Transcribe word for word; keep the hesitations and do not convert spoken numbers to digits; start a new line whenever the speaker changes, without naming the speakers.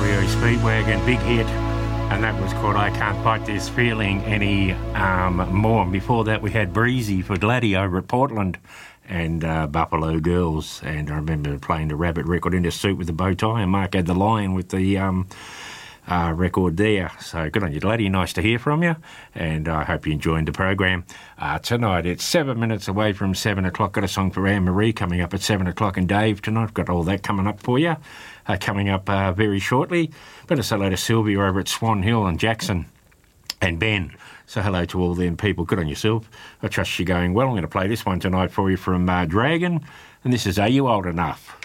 R E O Speedwagon, big hit, and that was called I Can't Fight This Feeling Any um, More. And before that we had Breezy for Gladdy over at Portland and uh, Buffalo Girls, and I remember playing the Rabbit record in a suit with a bow tie, and Mark had the Lion with the um, uh, record there. So good on you, Gladdy, nice to hear from you, and I hope you enjoyed the program. Uh, tonight it's seven minutes away from seven o'clock, got a song for Anne-Marie coming up at seven o'clock, and Dave tonight, got all that coming up for you. Uh, coming up uh, very shortly. Better say hello to Sylvia over at Swan Hill and Jackson and Ben. So hello to all them people. Good on yourself. I trust you're going well. I'm going to play this one tonight for you from uh, Dragon, and this is Are You Old Enough?